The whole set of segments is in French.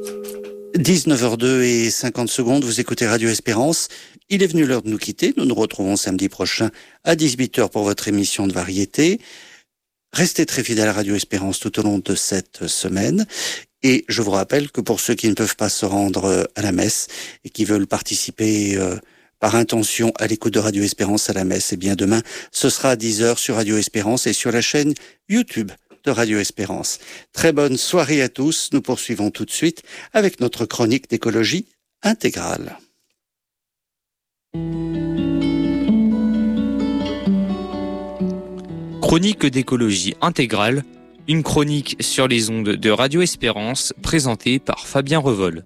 19h02 et 50 secondes, vous écoutez Radio Espérance. Il est venu l'heure de nous quitter. Nous nous retrouvons samedi prochain à 18h pour votre émission de variété. Restez très fidèles à Radio Espérance tout au long de cette semaine. Et je vous rappelle que pour ceux qui ne peuvent pas se rendre à la messe et qui veulent participer par intention à l'écoute de Radio Espérance à la messe, eh bien demain, ce sera à 10h sur Radio Espérance et sur la chaîne YouTube de Radio Espérance. Très bonne soirée à tous. Nous poursuivons tout de suite avec notre chronique d'écologie intégrale. Chronique d'écologie intégrale, une chronique sur les ondes de Radio Espérance présentée par Fabien Revol.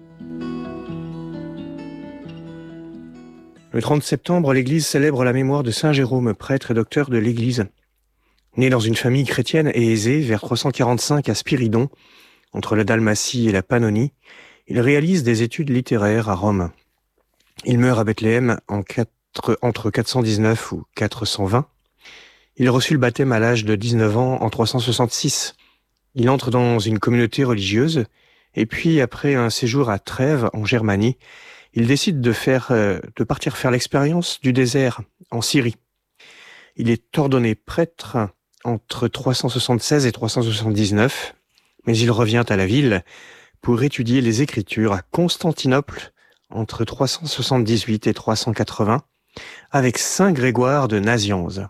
Le 30 septembre, l'Église célèbre la mémoire de Saint Jérôme, prêtre et docteur de l'Église. Né dans une famille chrétienne et aisée, vers 345 à Spiridon, entre la Dalmatie et la Pannonie, il réalise des études littéraires à Rome. Il meurt à Bethléem entre 419 ou 420. Il reçut le baptême à l'âge de 19 ans en 366. Il entre dans une communauté religieuse et puis, après un séjour à Trèves, en Germanie, il décide de partir faire l'expérience du désert en Syrie. Il est ordonné prêtre entre 376 et 379, mais il revient à la ville pour étudier les Écritures à Constantinople entre 378 et 380 avec Saint Grégoire de Nazianze.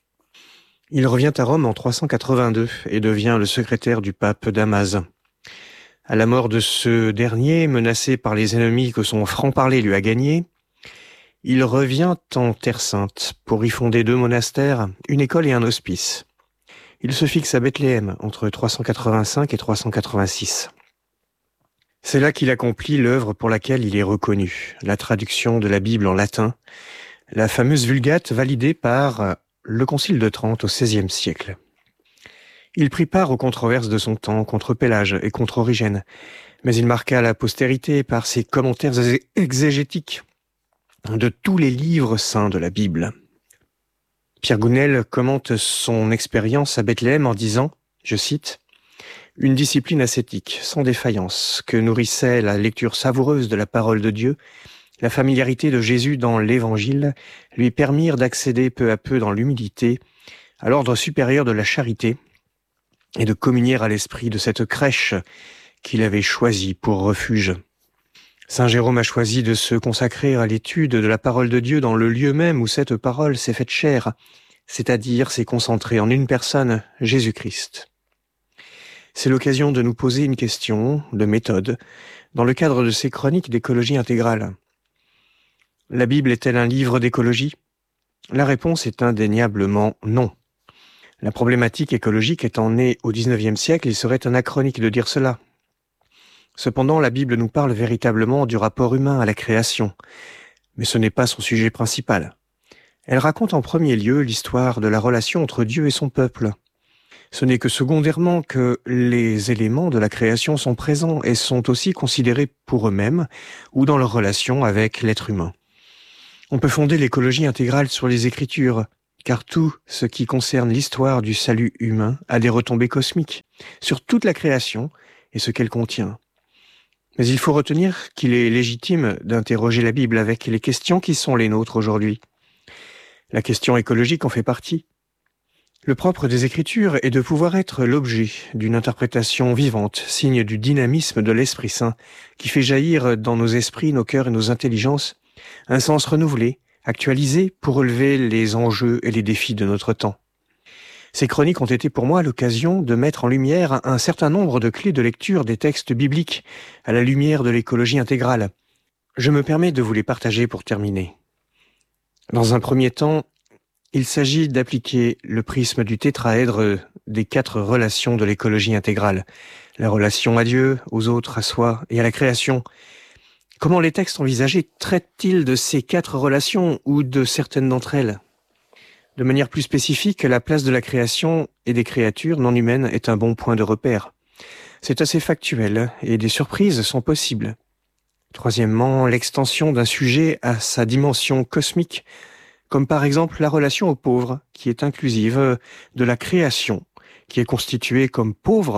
Il revient à Rome en 382 et devient le secrétaire du pape Damaze. À la mort de ce dernier, menacé par les ennemis que son franc-parler lui a gagnés, il revient en Terre Sainte pour y fonder 2 monastères, une école et un hospice. Il se fixe à Bethléem entre 385 et 386. C'est là qu'il accomplit l'œuvre pour laquelle il est reconnu, la traduction de la Bible en latin, la fameuse Vulgate validée par le Concile de Trente au XVIe siècle. Il prit part aux controverses de son temps contre Pélage et contre Origène, mais il marqua la postérité par ses commentaires exégétiques de tous les livres saints de la Bible. Pierre Gounel commente son expérience à Bethléem en disant, je cite, « Une discipline ascétique, sans défaillance, que nourrissait la lecture savoureuse de la parole de Dieu, la familiarité de Jésus dans l'Évangile, lui permirent d'accéder peu à peu dans l'humilité à l'ordre supérieur de la charité et de communier à l'esprit de cette crèche qu'il avait choisie pour refuge. Saint Jérôme a choisi de se consacrer à l'étude de la parole de Dieu dans le lieu même où cette parole s'est faite chair, c'est-à-dire s'est concentrée en une personne, Jésus-Christ. C'est l'occasion de nous poser une question de méthode dans le cadre de ces chroniques d'écologie intégrale. La Bible est-elle un livre d'écologie ? La réponse est indéniablement non. La problématique écologique étant née au XIXe siècle, il serait anachronique de dire cela. Cependant, la Bible nous parle véritablement du rapport humain à la création, mais ce n'est pas son sujet principal. Elle raconte en premier lieu l'histoire de la relation entre Dieu et son peuple. Ce n'est que secondairement que les éléments de la création sont présents et sont aussi considérés pour eux-mêmes ou dans leur relation avec l'être humain. On peut fonder l'écologie intégrale sur les Écritures, car tout ce qui concerne l'histoire du salut humain a des retombées cosmiques sur toute la création et ce qu'elle contient. Mais il faut retenir qu'il est légitime d'interroger la Bible avec les questions qui sont les nôtres aujourd'hui. La question écologique en fait partie. Le propre des Écritures est de pouvoir être l'objet d'une interprétation vivante, signe du dynamisme de l'Esprit Saint, qui fait jaillir dans nos esprits, nos cœurs et nos intelligences un sens renouvelé, actualisé pour relever les enjeux et les défis de notre temps. Ces chroniques ont été pour moi l'occasion de mettre en lumière un certain nombre de clés de lecture des textes bibliques à la lumière de l'écologie intégrale. Je me permets de vous les partager pour terminer. Dans un premier temps, il s'agit d'appliquer le prisme du tétraèdre des 4 relations de l'écologie intégrale. La relation à Dieu, aux autres, à soi et à la création. Comment les textes envisagés traitent-ils de ces 4 relations ou de certaines d'entre elles ? De manière plus spécifique, la place de la création et des créatures non humaines est un bon point de repère. C'est assez factuel et des surprises sont possibles. Troisièmement, l'extension d'un sujet à sa dimension cosmique, comme par exemple la relation aux pauvres, qui est inclusive de la création, qui est constituée comme pauvre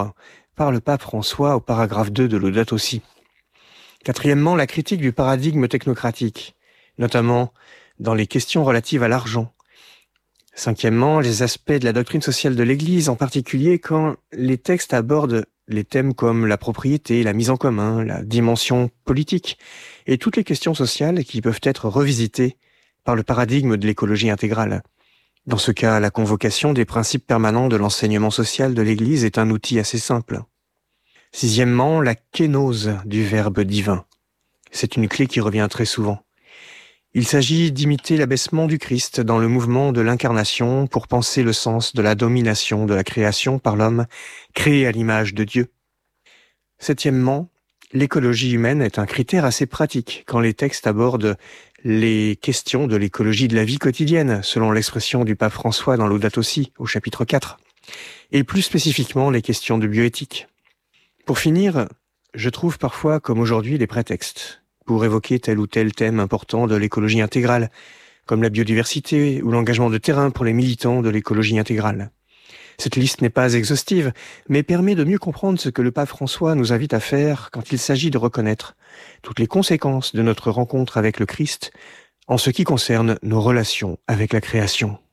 par le pape François au paragraphe 2 de Laudato Si. Quatrièmement, la critique du paradigme technocratique, notamment dans les questions relatives à l'argent. Cinquièmement, les aspects de la doctrine sociale de l'Église, en particulier quand les textes abordent les thèmes comme la propriété, la mise en commun, la dimension politique, et toutes les questions sociales qui peuvent être revisitées par le paradigme de l'écologie intégrale. Dans ce cas, la convocation des principes permanents de l'enseignement social de l'Église est un outil assez simple. Sixièmement, la kénose du Verbe divin. C'est une clé qui revient très souvent. Il s'agit d'imiter l'abaissement du Christ dans le mouvement de l'incarnation pour penser le sens de la domination de la création par l'homme créé à l'image de Dieu. Septièmement, l'écologie humaine est un critère assez pratique quand les textes abordent les questions de l'écologie de la vie quotidienne, selon l'expression du pape François dans Laudato Si, au chapitre 4, et plus spécifiquement les questions de bioéthique. Pour finir, je trouve parfois, comme aujourd'hui, des prétextes pour évoquer tel ou tel thème important de l'écologie intégrale, comme la biodiversité ou l'engagement de terrain pour les militants de l'écologie intégrale. Cette liste n'est pas exhaustive, mais permet de mieux comprendre ce que le pape François nous invite à faire quand il s'agit de reconnaître toutes les conséquences de notre rencontre avec le Christ en ce qui concerne nos relations avec la création.